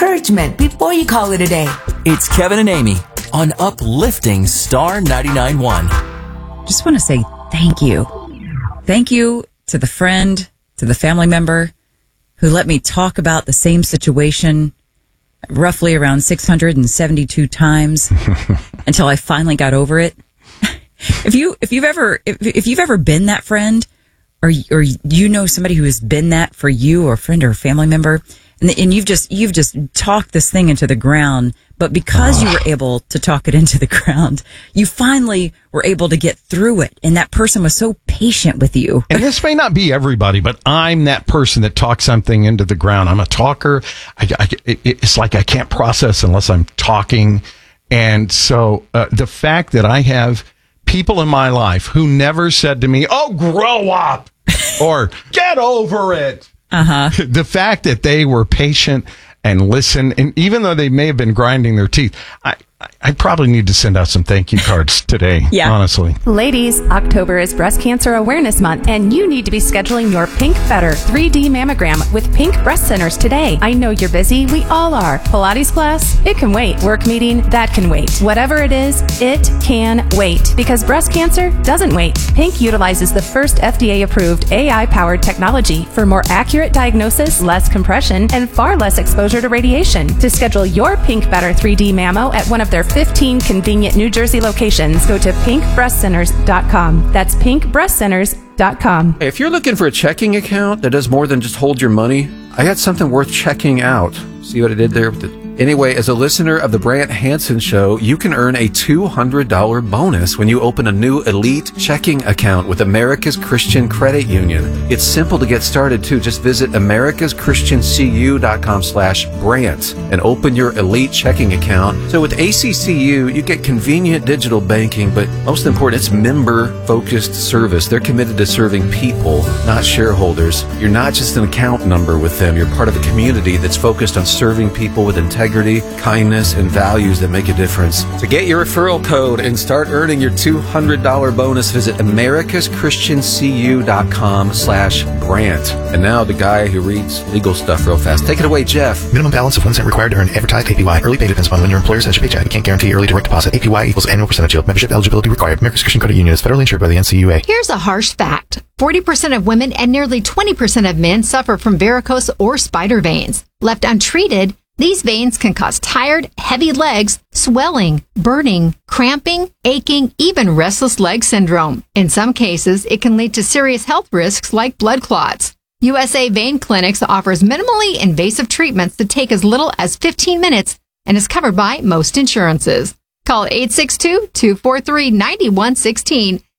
encouragement before you call it a day. It's Kevin and Amy on Uplifting Star 99.1. Just want to say thank you. Thank you to the friend, to the family member who let me talk about the same situation roughly around 672 times until I finally got over it. If you've ever been that friend, or you know somebody who has been that for you, or a friend or a family member, and you've just talked this thing into the ground, but because you were able to talk it into the ground, you finally were able to get through it, and that person was so patient with you. And this may not be everybody, but I'm that person that talks something into the ground. I'm a talker. It's like I can't process unless I'm talking. And so the fact that I have people in my life who never said to me, "Oh, grow up," or "Get over it." The fact that they were patient and listened, and even though they may have been grinding their teeth, I probably need to send out some thank you cards today, honestly. Ladies, October is Breast Cancer Awareness Month, and you need to be scheduling your Pink Better 3D mammogram with Pink Breast Centers today. I know you're busy. We all are. Pilates class? It can wait. Work meeting? That can wait. Whatever it is, it can wait. Because breast cancer doesn't wait. Pink utilizes the first FDA-approved AI-powered technology for more accurate diagnosis, less compression, and far less exposure to radiation. To schedule your Pink Better 3D mammo at one of their 15 convenient New Jersey locations, go to pinkbreastcenters.com. That's pinkbreastcenters.com. Hey, if you're looking for a checking account that does more than just hold your money, I got something worth checking out. See what I did there? Anyway, as a listener of the Brant Hansen Show, you can earn a $200 bonus when you open a new Elite checking account with America's Christian Credit Union. It's simple to get started, too. Just visit americaschristiancu.com/Brant and open your Elite checking account. So with ACCU, you get convenient digital banking, but most important, it's member-focused service. They're committed to serving people, not shareholders. You're not just an account number with them. You're part of a community that's focused on serving people with integrity, kindness, and values that make a difference. To get your referral code and start earning your $200 bonus, visit americaschristiancu.com/Brant. And now the guy who reads legal stuff real fast. Take it away, Jeff. Minimum balance of 1 cent required to earn advertised APY. Early pay depends upon when your employer sends your paycheck. You can't guarantee early direct deposit. APY equals annual percentage yield. Membership eligibility required. America's Christian Credit Union is federally insured by the NCUA. Here's a harsh fact. 40% of women and nearly 20% of men suffer from varicose or spider veins. Left untreated, these veins can cause tired, heavy legs, swelling, burning, cramping, aching, even restless leg syndrome. In some cases, it can lead to serious health risks like blood clots. USA Vein Clinics offers minimally invasive treatments that take as little as 15 minutes and is covered by most insurances. Call 862-243-9116